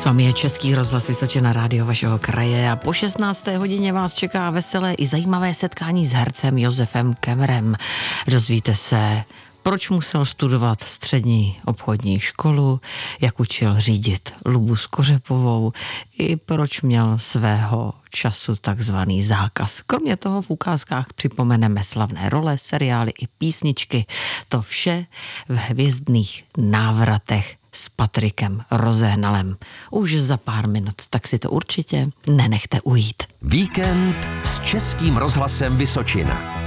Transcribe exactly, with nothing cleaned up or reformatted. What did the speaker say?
S vámi je Český rozhlas Vysočina, rádio vašeho kraje a po šestnácté hodině vás čeká veselé i zajímavé setkání s hercem Josefem Kemmerem. Dozvíte se, proč musel studovat střední obchodní školu, jak učil řídit Lubu Skořepovou i proč měl svého času takzvaný zákaz. Kromě toho v ukázkách připomeneme slavné role, seriály i písničky. To vše v hvězdných návratech s Patrikem Rozehnalem. Už za pár minut, tak si to určitě nenechte ujít. Víkend s Českým rozhlasem Vysočina.